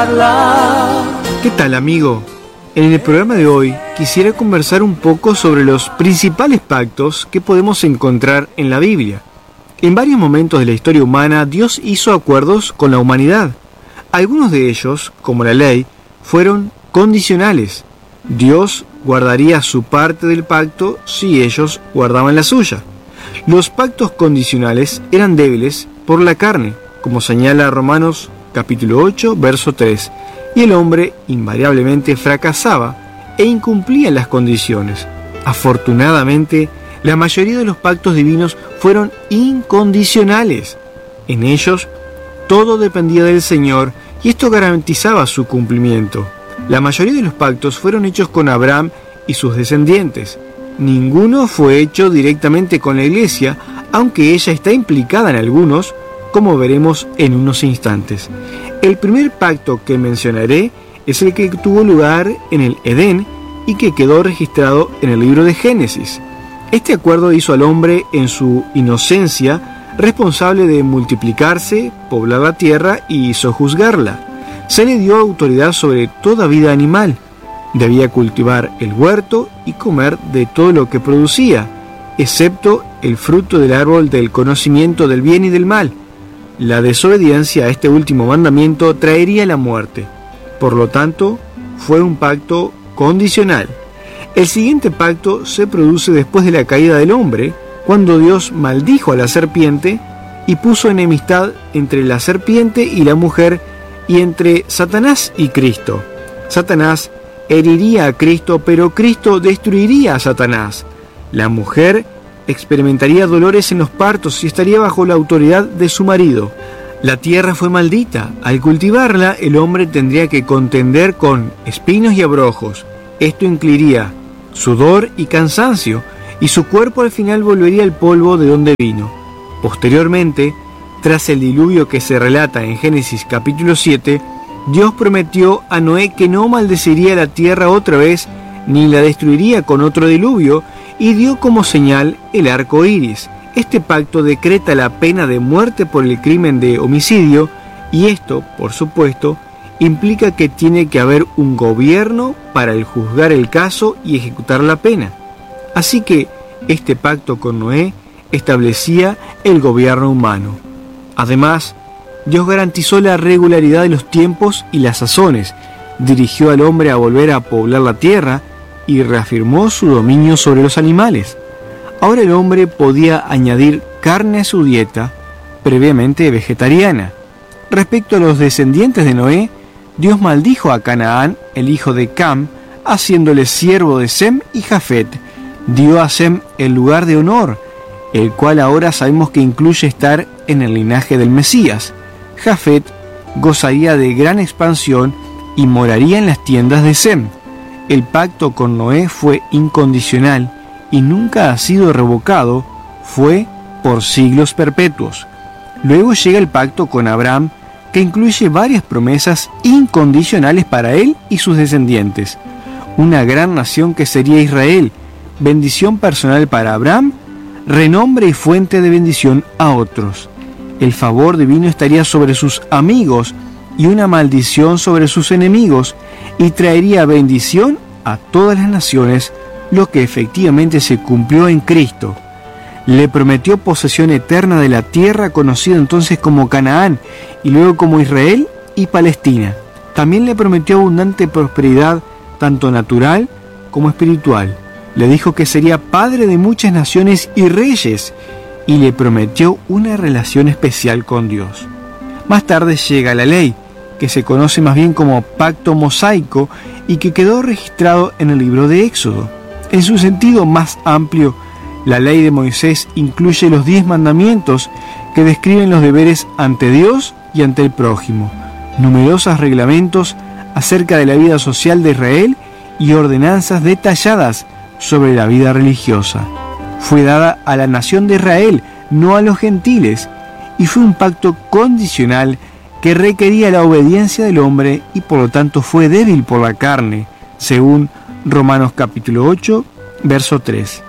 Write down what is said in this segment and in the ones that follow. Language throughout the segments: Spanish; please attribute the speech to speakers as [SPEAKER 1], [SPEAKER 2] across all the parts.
[SPEAKER 1] ¿Qué tal, amigo? En el programa de hoy quisiera conversar un poco sobre los principales pactos que podemos encontrar en la Biblia. En varios momentos de la historia humana, Dios hizo acuerdos con la humanidad. Algunos de ellos, como la ley, fueron condicionales. Dios guardaría su parte del pacto si ellos guardaban la suya. Los pactos condicionales eran débiles por la carne, como señala Romanos capítulo 8, verso 3, y el hombre invariablemente fracasaba e incumplía las condiciones. Afortunadamente, la mayoría de los pactos divinos fueron incondicionales. En ellos, todo dependía del Señor y esto garantizaba su cumplimiento. La mayoría de los pactos fueron hechos con Abraham y sus descendientes. Ninguno fue hecho directamente con la Iglesia, aunque ella está implicada en algunos, como veremos en unos instantes. El primer pacto que mencionaré es el que tuvo lugar en el Edén y que quedó registrado en el libro de Génesis. Este acuerdo hizo al hombre en su inocencia responsable de multiplicarse, poblar la tierra y sojuzgarla. Se le dio autoridad sobre toda vida animal. Debía cultivar el huerto y comer de todo lo que producía, excepto el fruto del árbol del conocimiento del bien y del mal. La desobediencia a este último mandamiento traería la muerte. Por lo tanto, fue un pacto condicional. El siguiente pacto se produce después de la caída del hombre, cuando Dios maldijo a la serpiente y puso enemistad entre la serpiente y la mujer y entre Satanás y Cristo. Satanás heriría a Cristo, pero Cristo destruiría a Satanás. La mujer experimentaría dolores en los partos y estaría bajo la autoridad de su marido. La tierra fue maldita. Al cultivarla, el hombre tendría que contender con espinos y abrojos. Esto incluiría sudor y cansancio, y su cuerpo al final volvería al polvo de donde vino. Posteriormente, tras el diluvio que se relata en Génesis capítulo 7, Dios prometió a Noé que no maldeciría la tierra otra vez, ni la destruiría con otro diluvio, y dio como señal el arco iris. Este pacto decreta la pena de muerte por el crimen de homicidio, y esto, por supuesto, implica que tiene que haber un gobierno para el juzgar el caso y ejecutar la pena. Así que este pacto con Noé establecía el gobierno humano. Además, Dios garantizó la regularidad de los tiempos y las sazones, dirigió al hombre a volver a poblar la tierra y reafirmó su dominio sobre los animales. Ahora el hombre podía añadir carne a su dieta, previamente vegetariana. Respecto a los descendientes de Noé, Dios maldijo a Canaán, el hijo de Cam, haciéndole siervo de Sem y Jafet. Dio a Sem el lugar de honor, el cual ahora sabemos que incluye estar en el linaje del Mesías. Jafet gozaría de gran expansión y moraría en las tiendas de Sem. El pacto con Noé fue incondicional y nunca ha sido revocado, fue por siglos perpetuos. Luego llega el pacto con Abraham, que incluye varias promesas incondicionales para él y sus descendientes. Una gran nación que sería Israel, bendición personal para Abraham, renombre y fuente de bendición a otros. El favor divino estaría sobre sus amigos y una maldición sobre sus enemigos, y traería bendición a todas las naciones, lo que efectivamente se cumplió en Cristo. Le prometió posesión eterna de la tierra conocida entonces como Canaán y luego como Israel y Palestina. También le prometió abundante prosperidad, tanto natural como espiritual. Le dijo que sería padre de muchas naciones y reyes, y le prometió una relación especial con Dios. Más tarde llega la ley, que se conoce más bien como pacto mosaico y que quedó registrado en el libro de Éxodo. En su sentido más amplio, la ley de Moisés incluye los 10 mandamientos que describen los deberes ante Dios y ante el prójimo, numerosos reglamentos acerca de la vida social de Israel y ordenanzas detalladas sobre la vida religiosa. Fue dada a la nación de Israel, no a los gentiles, y fue un pacto condicional que requería la obediencia del hombre y por lo tanto fue débil por la carne, según Romanos capítulo 8, verso 3.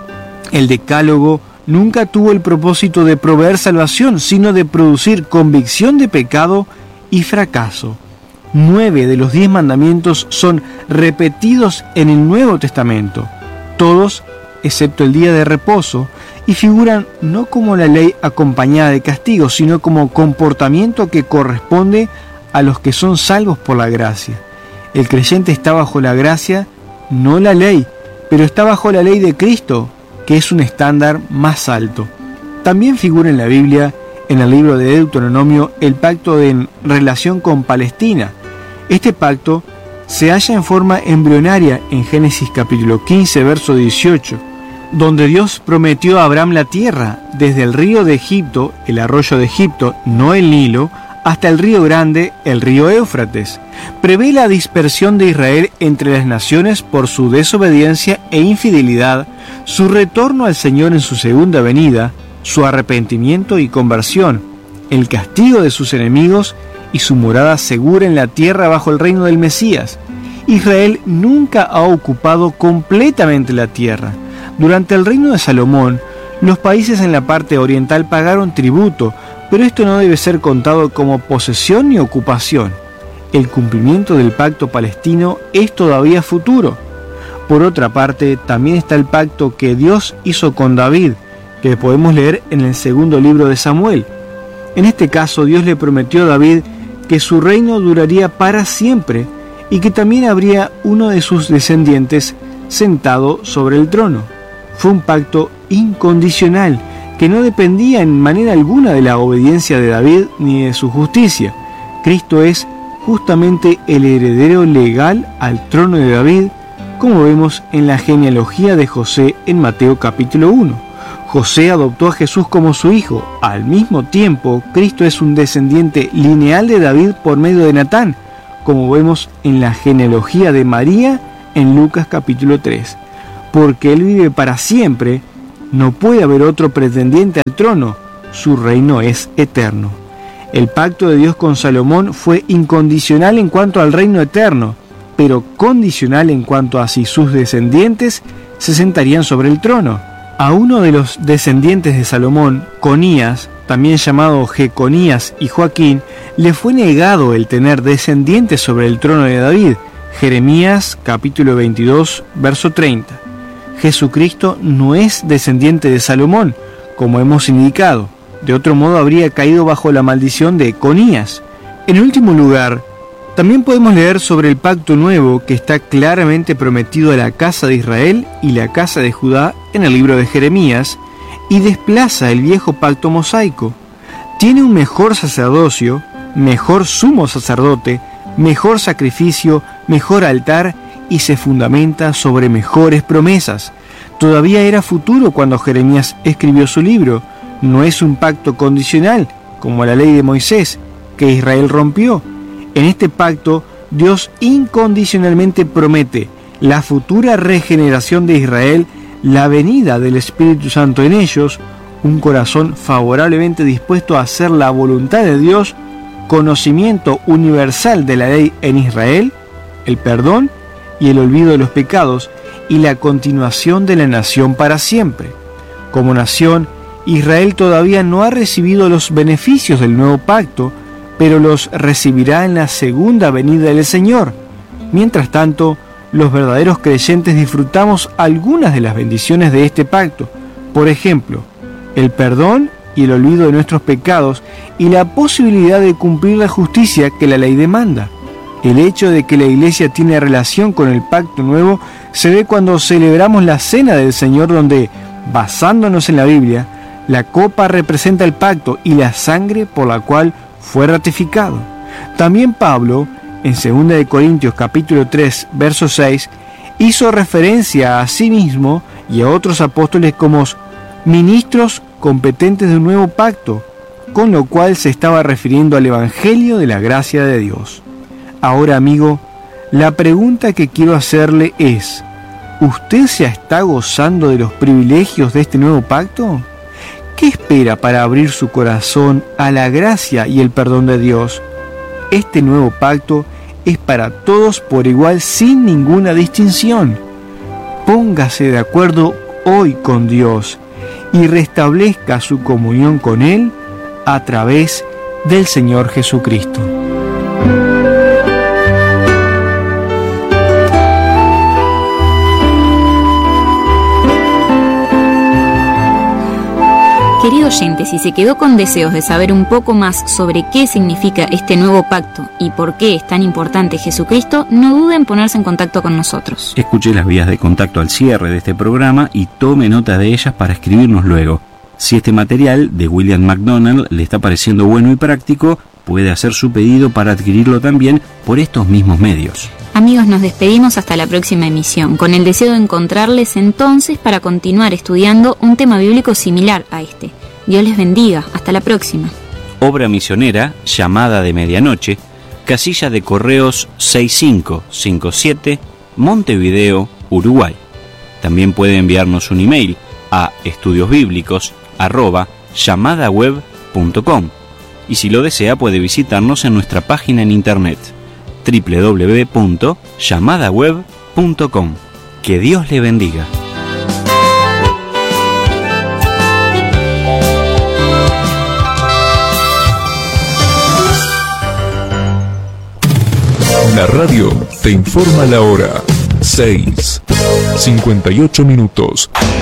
[SPEAKER 1] El decálogo nunca tuvo el propósito de proveer salvación, sino de producir convicción de pecado y fracaso. 9 de los 10 mandamientos son repetidos en el Nuevo Testamento, todos excepto el día de reposo, y figuran no como la ley acompañada de castigo, sino como comportamiento que corresponde a los que son salvos por la gracia. El creyente está bajo la gracia, no la ley, pero está bajo la ley de Cristo, que es un estándar más alto. También figura en la Biblia, en el libro de Deuteronomio, el pacto en relación con Palestina. Este pacto se halla en forma embrionaria en Génesis capítulo 15, verso 18, donde Dios prometió a Abraham la tierra, desde el río de Egipto, el arroyo de Egipto, no el Nilo, hasta el río grande, el río Éufrates. Prevé la dispersión de Israel entre las naciones por su desobediencia e infidelidad, su retorno al Señor en su segunda venida, su arrepentimiento y conversión, el castigo de sus enemigos y su morada segura en la tierra bajo el reino del Mesías. Israel nunca ha ocupado completamente la tierra. Durante el reino de Salomón, los países en la parte oriental pagaron tributo, pero esto no debe ser contado como posesión ni ocupación. El cumplimiento del pacto palestino es todavía futuro. Por otra parte, también está el pacto que Dios hizo con David, que podemos leer en el segundo libro de Samuel. En este caso, Dios le prometió a David que su reino duraría para siempre y que también habría uno de sus descendientes sentado sobre el trono. Fue un pacto incondicional que no dependía en manera alguna de la obediencia de David ni de su justicia. Cristo es justamente el heredero legal al trono de David, como vemos en la genealogía de José en Mateo capítulo 1. José adoptó a Jesús como su hijo. Al mismo tiempo, Cristo es un descendiente lineal de David por medio de Natán, como vemos en la genealogía de María en Lucas capítulo 3. Porque Él vive para siempre, no puede haber otro pretendiente al trono, su reino es eterno. El pacto de Dios con Salomón fue incondicional en cuanto al reino eterno, pero condicional en cuanto a si sus descendientes se sentarían sobre el trono. A uno de los descendientes de Salomón, Conías, también llamado Jeconías y Joaquín, le fue negado el tener descendientes sobre el trono de David. Jeremías capítulo 22, verso 30. Jesucristo no es descendiente de Salomón, como hemos indicado. De otro modo habría caído bajo la maldición de Conías. En último lugar, también podemos leer sobre el pacto nuevo que está claramente prometido a la casa de Israel y la casa de Judá en el libro de Jeremías, y desplaza el viejo pacto mosaico. Tiene un mejor sacerdocio, mejor sumo sacerdote, mejor sacrificio, mejor altar, y se fundamenta sobre mejores promesas. Todavía era futuro cuando Jeremías escribió su libro. No es un pacto condicional, como la ley de Moisés, que Israel rompió. En este pacto, Dios incondicionalmente promete la futura regeneración de Israel, la venida del Espíritu Santo en ellos, un corazón favorablemente dispuesto a hacer la voluntad de Dios, conocimiento universal de la ley en Israel, el perdón y el olvido de los pecados, y la continuación de la nación para siempre. Como nación, Israel todavía no ha recibido los beneficios del nuevo pacto, pero los recibirá en la segunda venida del Señor. Mientras tanto, los verdaderos creyentes disfrutamos algunas de las bendiciones de este pacto. Por ejemplo, el perdón y el olvido de nuestros pecados y la posibilidad de cumplir la justicia que la ley demanda. El hecho de que la Iglesia tiene relación con el pacto nuevo se ve cuando celebramos la cena del Señor, donde, basándonos en la Biblia, la copa representa el pacto y la sangre por la cual fue ratificado. También Pablo, en 2 Corintios capítulo 3, verso 6, hizo referencia a sí mismo y a otros apóstoles como ministros competentes de un nuevo pacto, con lo cual se estaba refiriendo al Evangelio de la gracia de Dios. Ahora, amigo, la pregunta que quiero hacerle es: ¿usted se está gozando de los privilegios de este nuevo pacto? ¿Qué espera para abrir su corazón a la gracia y el perdón de Dios? Este nuevo pacto es para todos por igual, sin ninguna distinción. Póngase de acuerdo hoy con Dios y restablezca su comunión con Él a través del Señor Jesucristo.
[SPEAKER 2] Querido oyente, si se quedó con deseos de saber un poco más sobre qué significa este nuevo pacto y por qué es tan importante Jesucristo, no dude en ponerse en contacto con nosotros.
[SPEAKER 3] Escuche las vías de contacto al cierre de este programa y tome nota de ellas para escribirnos luego. Si este material de William MacDonald le está pareciendo bueno y práctico, puede hacer su pedido para adquirirlo también por estos mismos medios.
[SPEAKER 2] Amigos, nos despedimos hasta la próxima emisión, con el deseo de encontrarles entonces para continuar estudiando un tema bíblico similar a este. Dios les bendiga. Hasta la próxima.
[SPEAKER 3] Obra misionera, Llamada de Medianoche, casilla de correos 6557, Montevideo, Uruguay. También puede enviarnos un email a estudiosbiblicos@llamadaweb.com y si lo desea puede visitarnos en nuestra página en internet www.llamadaweb.com. Que Dios le bendiga.
[SPEAKER 4] La radio te informa la hora. 6:58 minutos.